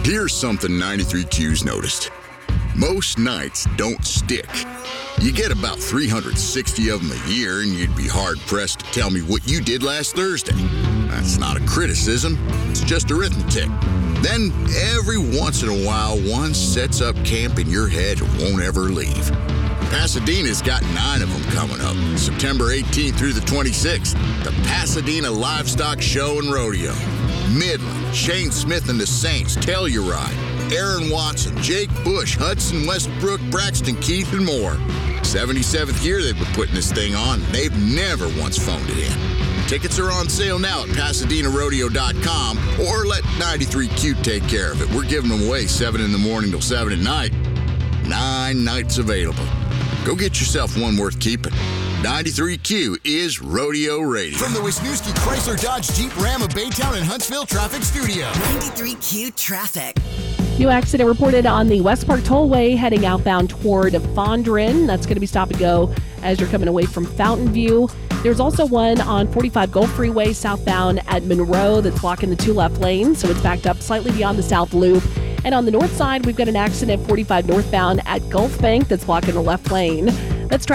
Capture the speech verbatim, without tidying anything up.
Here's something ninety-three Q's noticed. Most nights don't stick. You get about three hundred sixty of them a year, and you'd be hard-pressed to tell me what you did last Thursday. That's not a criticism. It's just arithmetic. Then, every once in a while, one sets up camp in your head and won't ever leave. Pasadena's got nine of them coming up, September eighteenth through the twenty-sixth. The Pasadena Livestock Show and Rodeo. Midland, Shane Smith and the Saints, Telluride, Aaron Watson, Jake Bush, Hudson Westbrook, Braxton Keith, and more. seventy-seventh year they've been putting this thing on. They've never once phoned it in. Tickets are on sale now at Pasadena Rodeo dot com, or let ninety-three Q take care of it. We're giving them away seven in the morning till seven at night. Nine nights available. Go get yourself one worth keeping. ninety-three Q is Rodeo Radio. From the Wisniewski Chrysler Dodge Jeep Ram of Baytown and Huntsville Traffic Studio. ninety-three Q Traffic. New accident reported on the West Park Tollway heading outbound toward Fondren. That's going to be stop and go as you're coming away from Fountain View. There's also one on forty-five Gulf Freeway southbound at Monroe that's blocking the two left lanes, so it's backed up slightly beyond the South Loop. And on the north side, we've got an accident forty-five northbound at Gulf Bank that's blocking the left lane. That's